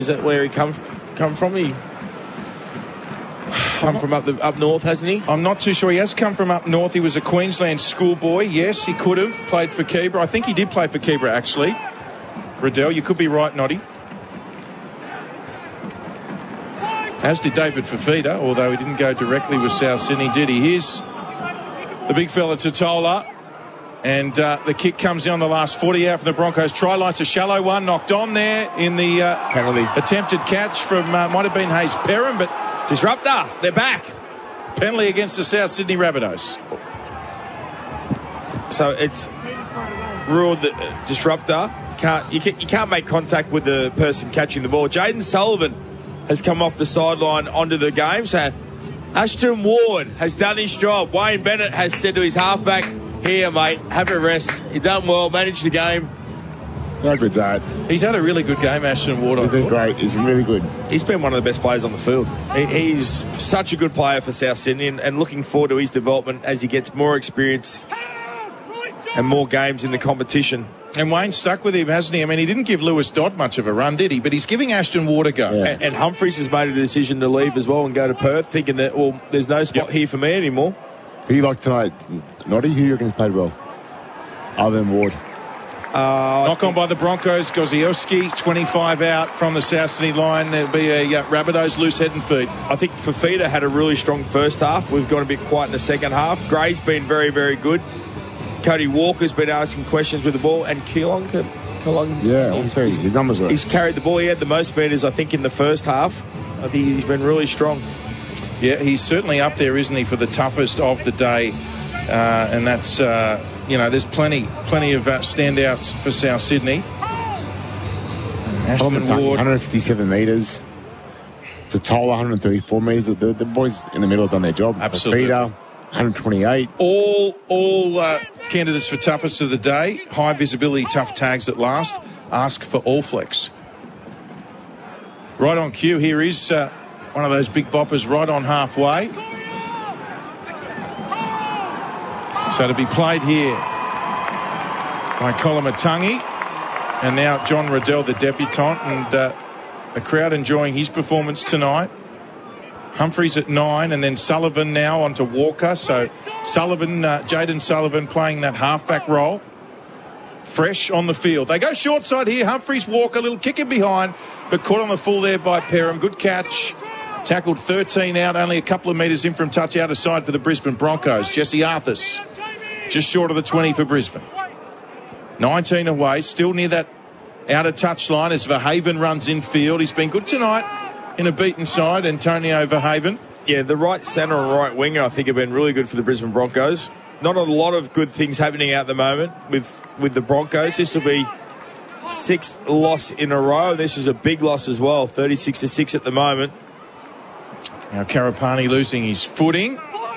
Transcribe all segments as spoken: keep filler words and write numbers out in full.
Is that where he come come from? He come from up the up north, hasn't he? I'm not too sure. He has come from up north. He was a Queensland schoolboy. Yes, he could have played for Keebra. I think he did play for Keebra, actually. Riddell, you could be right, Noddy. As did David Fifita, although he didn't go directly with South Sydney, did he? Here's the big fella, Totola. And uh, the kick comes in on the last forty out from the Broncos. Try line's a shallow one, knocked on there in the uh, penalty. Attempted catch from, uh, might have been Hayes Perham, but disruptor, they're back. Penalty against the South Sydney Rabbitohs. So it's ruled the uh, disruptor. Can't, you, can, you can't make contact with the person catching the ball. Jaden Sullivan has come off the sideline onto the game. So Ashton Ward has done his job. Wayne Bennett has said to his halfback, here, mate, have a rest. You've done well, managed the game. No good, Zard. He's had a really good game, Ashton Ward. He's been great. He's been really good. He's been one of the best players on the field. He, he's such a good player for South Sydney, and, and looking forward to his development as he gets more experience and more games in the competition. And Wayne stuck with him, hasn't he? I mean, he didn't give Lewis Dodd much of a run, did he? But he's giving Ashton Ward a go. Yeah. And, and Humphreys has made a decision to leave as well and go to Perth, thinking that, well, there's no spot yep. here for me anymore. Who do you like tonight, Noddy? Who do you reckon played well? Other than Ward. Uh, Knock on by the Broncos. Gosiewski, twenty-five out from the South Sydney line. There'll be a uh, Rabbitohs loose head and feet. I think Fifita had a really strong first half. We've gone a bit quiet in the second half. Gray's been very, very good. Cody Walker's been asking questions with the ball. And Keelan, Keelan yeah, he's, he's, his numbers were. He's carried the ball. He had the most meters, I think, in the first half. I think he's been really strong. Yeah, he's certainly up there, isn't he, for the toughest of the day. Uh, and that's... Uh, You know, there's plenty, plenty of uh, standouts for South Sydney. Ashton Ward, one hundred fifty-seven metres. Totola, one hundred thirty-four metres. The, the boys in the middle have done their job. Absolutely. Peter, one hundred twenty-eight. All, all uh, candidates for toughest of the day. High visibility, tough tags at last. Ask for Allflex. Right on cue. Here is uh, one of those big boppers right on halfway. So to be played here by Kolomatangi, and now John Riddell, the debutant, and uh, the crowd enjoying his performance tonight. Humphreys at nine, and then Sullivan now onto Walker. So Sullivan, uh, Jaden Sullivan playing that halfback role. Fresh on the field. They go short side here. Humphreys, Walker, little kick in behind, but caught on the full there by Perham. Good catch. Tackled thirteen out, only a couple of metres in from touch out aside for the Brisbane Broncos. Jesse Arthurs. Just short of the twenty for Brisbane. nineteen away, still near that outer touchline as Verhaven runs infield. He's been good tonight in a beaten side, Antonio Verhaven. Yeah, the right centre and right winger, I think, have been really good for the Brisbane Broncos. Not a lot of good things happening at the moment with, with the Broncos. This will be sixth loss in a row. This is a big loss as well, thirty-six to six at the moment. Now Karapani losing his footing.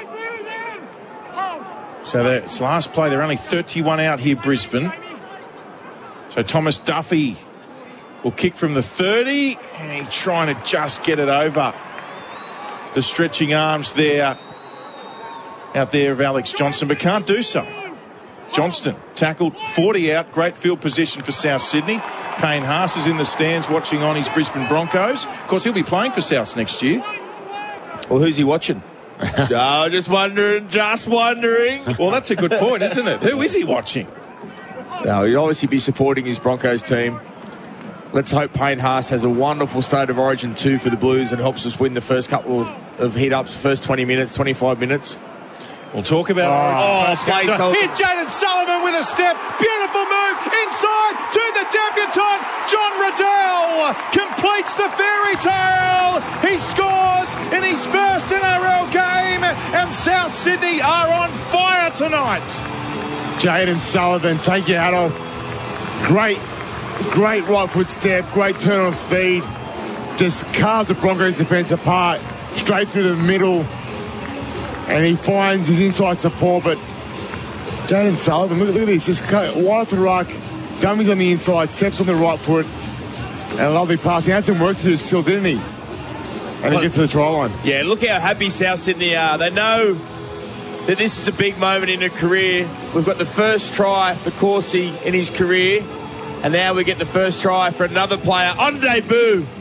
So that's last play. They're only thirty-one out here, Brisbane. So Thomas Duffy will kick from the thirty, and he's trying to just get it over the stretching arms there out there of Alex Johnston, but can't do so. Johnston tackled forty out. Great field position for South Sydney. Payne Haas is in the stands watching on his Brisbane Broncos. Of course, he'll be playing for Souths next year. Well, who's he watching? Oh, just wondering, just wondering. Well, that's a good point, isn't it? Who is he watching? No, he'll obviously be supporting his Broncos team. Let's hope Payne Haas has a wonderful State of Origin too for the Blues and helps us win the first couple of hit-ups, first twenty minutes, twenty-five minutes. We'll talk about oh, Origin. Oh, here's Jaden Sullivan with a step. Beautiful move inside to the debutant. John Riddell completes the fairy tale. He scores in his first N R L game, and South Sydney are on fire tonight. Jaden Sullivan, take your hat off. Great, great right foot step, great turn on speed. Just carved the Broncos defence apart, straight through the middle. And he finds his inside support, but Jaden Sullivan, look, look at this, just wide to the ruck, dummies on the inside, steps on the right foot, and a lovely pass. He had some work to do still, didn't he? And he gets to the try line. Yeah, look how happy South Sydney are. They know that this is a big moment in a career. We've got the first try for Corsi in his career, and now we get the first try for another player on debut